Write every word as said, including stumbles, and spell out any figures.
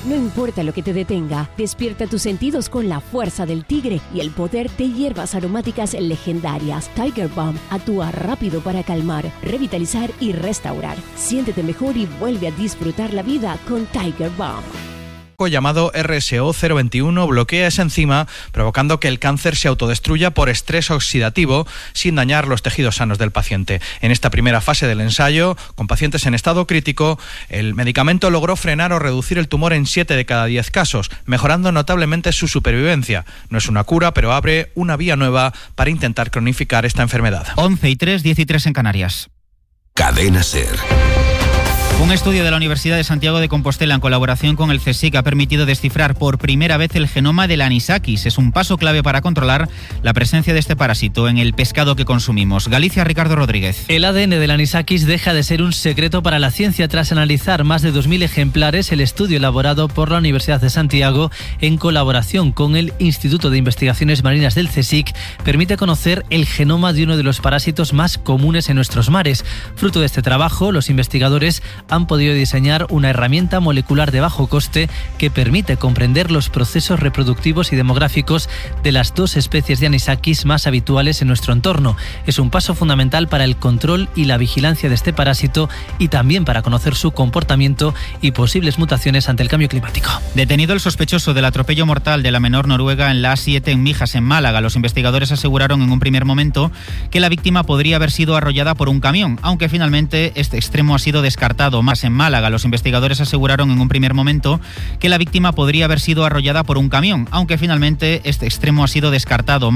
No importa lo que te detenga, despierta tus sentidos con la fuerza del tigre y el poder de hierbas aromáticas legendarias. Tiger Balm actúa rápido para calmar, revitalizar y restaurar. Siéntete mejor y vuelve a disfrutar la vida con Tiger Balm. Llamado R S O cero veintiuno bloquea esa enzima, provocando que el cáncer se autodestruya por estrés oxidativo sin dañar los tejidos sanos del paciente. En esta primera fase del ensayo, con pacientes en estado crítico, el medicamento logró frenar o reducir el tumor en siete de cada diez casos, mejorando notablemente su supervivencia. No es una cura, pero abre una vía nueva para intentar cronificar esta enfermedad. once y tres, diez y tres en Canarias. Cadena SER. Un estudio de la Universidad de Santiago de Compostela en colaboración con el CSIC ha permitido descifrar por primera vez el genoma del anisakis. Es un paso clave para controlar la presencia de este parásito en el pescado que consumimos. Galicia, Ricardo Rodríguez. El A D N del anisakis deja de ser un secreto para la ciencia tras analizar más de dos mil ejemplares. El estudio elaborado por la Universidad de Santiago en colaboración con el Instituto de Investigaciones Marinas del CSIC permite conocer el genoma de uno de los parásitos más comunes en nuestros mares. Fruto de este trabajo, los investigadores han podido diseñar una herramienta molecular de bajo coste que permite comprender los procesos reproductivos y demográficos de las dos especies de anisakis más habituales en nuestro entorno. Es un paso fundamental para el control y la vigilancia de este parásito y también para conocer su comportamiento y posibles mutaciones ante el cambio climático. Detenido el sospechoso del atropello mortal de la menor noruega en la A siete en Mijas, en Málaga. Los investigadores aseguraron en un primer momento que la víctima podría haber sido arrollada por un camión, aunque finalmente este extremo ha sido descartado. Más en Málaga, los investigadores aseguraron en un primer momento que la víctima podría haber sido arrollada por un camión, aunque finalmente este extremo ha sido descartado.